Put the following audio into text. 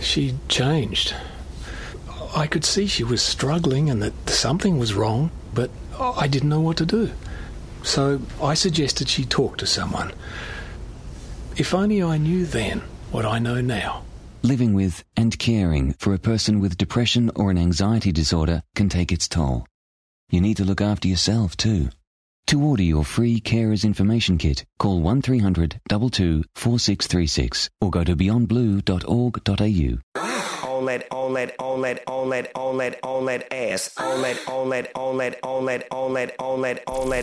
She changed. I could see she was struggling and that something was wrong, but I didn't know what to do. So I suggested she talk to someone. If only I knew then what I know now. Living with and caring for a person with depression or an anxiety disorder can take its toll. You need to look after yourself too. To order your free Carers Information Kit, call 1300 22 4636 or go to beyondblue.org.au. On that ass. On that